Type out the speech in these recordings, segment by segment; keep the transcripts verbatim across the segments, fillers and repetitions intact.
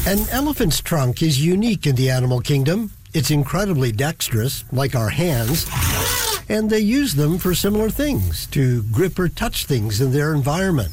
An elephant's trunk is unique in the animal kingdom. It's incredibly dexterous, like our hands, and they use them for similar things, to grip or touch things in their environment.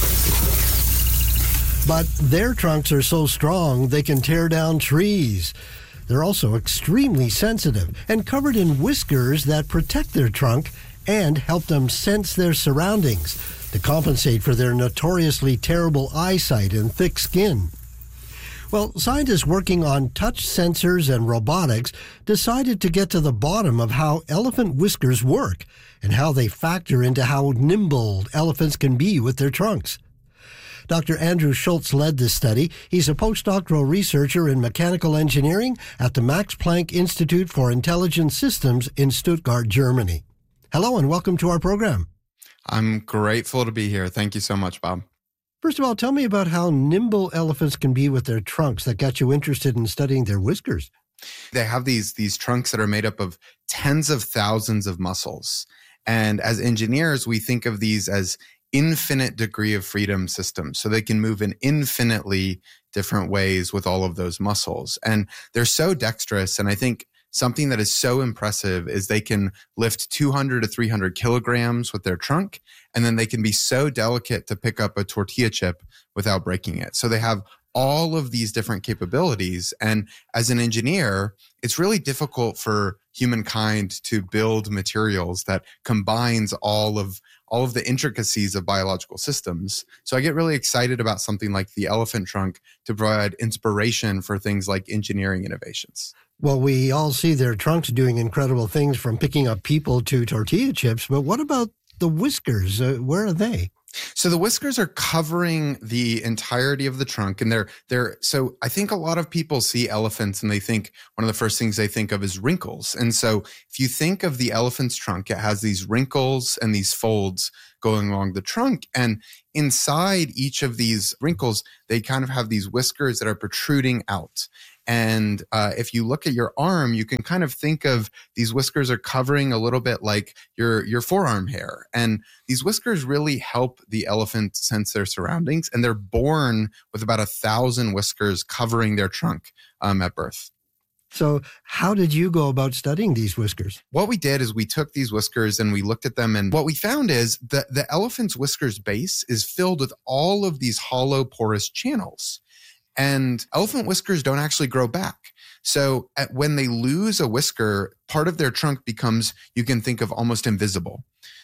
But their trunks are so strong they can tear down trees. They're also extremely sensitive and covered in whiskers that protect their trunk and help them sense their surroundings to compensate for their notoriously terrible eyesight and thick skin. Well, scientists working on touch sensors and robotics decided to get to the bottom of how elephant whiskers work and how they factor into how nimble elephants can be with their trunks. Doctor Andrew Schultz led this study. He's a postdoctoral researcher in mechanical engineering at the Max Planck Institute for Intelligent Systems in Stuttgart, Germany. Hello and welcome to our program. I'm grateful to be here. Thank you so much, Bob. First of all, tell me about how nimble elephants can be with their trunks that got you interested in studying their whiskers. They have these, these trunks that are made up of tens of thousands of muscles. And as engineers, we think of these as infinite degree of freedom systems. So they can move in infinitely different ways with all of those muscles. And they're so dexterous. And I think something that is so impressive is they can lift two hundred to three hundred kilograms with their trunk, and then they can be so delicate to pick up a tortilla chip without breaking it. So they have all of these different capabilities. And as an engineer, it's really difficult for humankind to build materials that combines all of all of the intricacies of biological systems. So I get really excited about something like the elephant trunk to provide inspiration for things like engineering innovations. Well, we all see their trunks doing incredible things from picking up people to tortilla chips, but what about the whiskers? Uh, where are they? So the whiskers are covering the entirety of the trunk, and they're they're so I think a lot of people see elephants and they think one of the first things they think of is wrinkles. And so if you think of the elephant's trunk, it has these wrinkles and these folds going along the trunk, and inside each of these wrinkles, they kind of have these whiskers that are protruding out. And uh, if you look at your arm, you can kind of think of these whiskers are covering a little bit like your, your forearm hair. And these whiskers really help the elephant sense their surroundings. And they're born with about a thousand whiskers covering their trunk um, at birth. So how did you go about studying these whiskers? What we did is we took these whiskers and we looked at them. And what we found is that the elephant's whiskers base is filled with all of these hollow porous channels. And elephant whiskers don't actually grow back. So at, when they lose a whisker, part of their trunk becomes, you can think of almost invisible.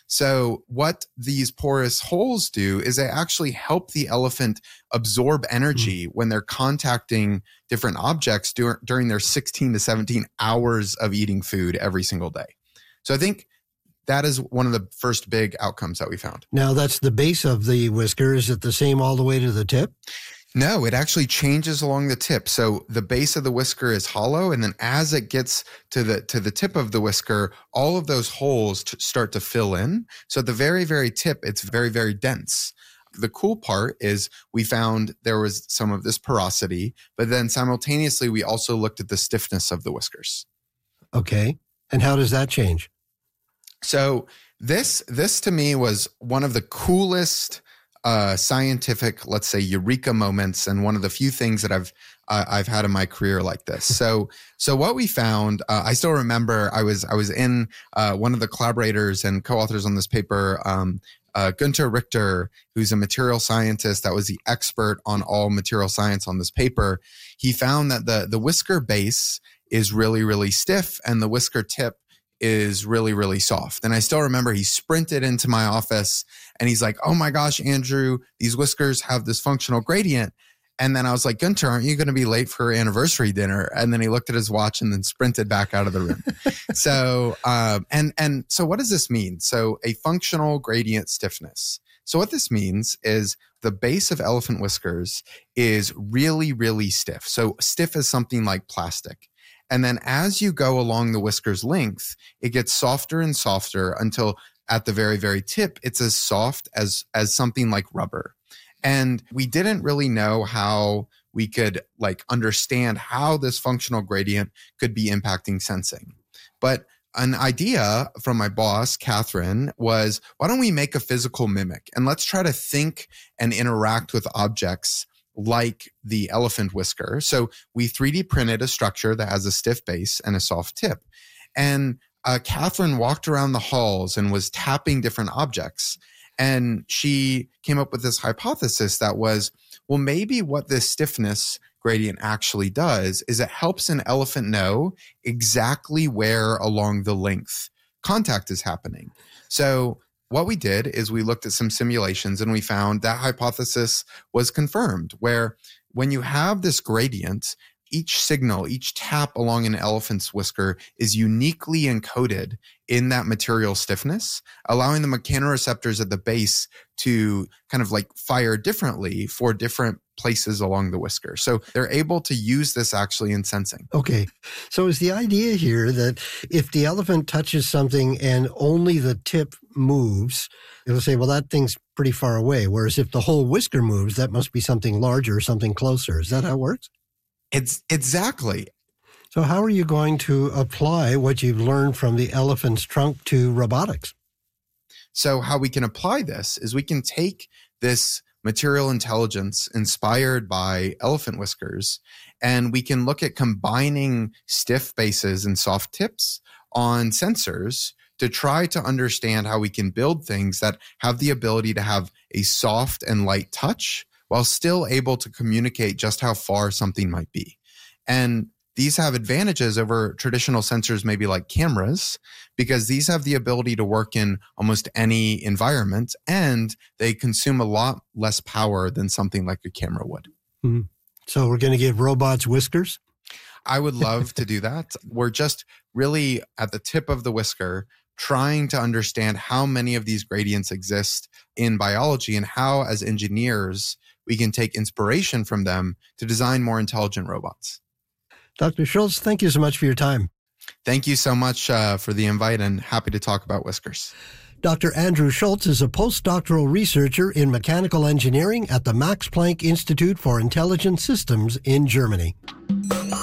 So what these porous holes do is they actually help the elephant absorb energy mm. when they're contacting different objects dur- during their sixteen to seventeen hours of eating food every single day. So I think that is one of the first big outcomes that we found. Now that's the base of the whisker. Is it the same all the way to the tip? No, it actually changes along the tip. So the base of the whisker is hollow, and then as it gets to the to the tip of the whisker, all of those holes t- start to fill in. So at the very, very tip, it's very, very dense. The cool part is we found there was some of this porosity, but then simultaneously, we also looked at the stiffness of the whiskers. Okay. And how does that change? So this this to me was one of the coolest Uh, scientific, let's say, eureka moments, and one of the few things that I've uh, I've had in my career like this. So, so what we found, uh, I still remember, I was I was in uh, one of the collaborators and co-authors on this paper, um, uh, Günther Richter, who's a material scientist that was the expert on all material science on this paper. He found that the the whisker base is really really stiff, and the whisker tip is really, really soft. And I still remember he sprinted into my office and he's like, oh my gosh, Andrew, these whiskers have this functional gradient. And then I was like, Günther, aren't you going to be late for anniversary dinner? And then he looked at his watch and then sprinted back out of the room. so, um, and, and so what does this mean? So a functional gradient stiffness. So what this means is the base of elephant whiskers is really, really stiff. So stiff as something like plastic. And then as you go along the whisker's length, it gets softer and softer until at the very, very tip, it's as soft as, as something like rubber. And we didn't really know how we could like understand how this functional gradient could be impacting sensing. But an idea from my boss, Catherine, was why don't we make a physical mimic and let's try to think and interact with objects like the elephant whisker. So we three D printed a structure that has a stiff base and a soft tip. And uh, Catherine walked around the halls and was tapping different objects. And she came up with this hypothesis that was, well, maybe what this stiffness gradient actually does is it helps an elephant know exactly where along the length contact is happening. So what we did is we looked at some simulations and we found that hypothesis was confirmed, where when you have this gradient, each signal, each tap along an elephant's whisker is uniquely encoded in that material stiffness, allowing the mechanoreceptors at the base to kind of like fire differently for different places along the whisker. So they're able to use this actually in sensing. Okay. So is the idea here that if the elephant touches something and only the tip moves, it'll say, well, that thing's pretty far away. Whereas if the whole whisker moves, that must be something larger or something closer. Is that how it works? It's exactly. So how are you going to apply what you've learned from the elephant's trunk to robotics? So how we can apply this is we can take this material intelligence inspired by elephant whiskers, and we can look at combining stiff bases and soft tips on sensors to try to understand how we can build things that have the ability to have a soft and light touch while still able to communicate just how far something might be. And these have advantages over traditional sensors, maybe like cameras, because these have the ability to work in almost any environment, and they consume a lot less power than something like a camera would. Mm-hmm. So we're going to give robots whiskers? I would love to do that. We're just really at the tip of the whisker, trying to understand how many of these gradients exist in biology and how, as engineers, we can take inspiration from them to design more intelligent robots. Doctor Schultz, thank you so much for your time. Thank you so much uh, for the invite, and happy to talk about whiskers. Doctor Andrew Schultz is a postdoctoral researcher in mechanical engineering at the Max Planck Institute for Intelligent Systems in Germany.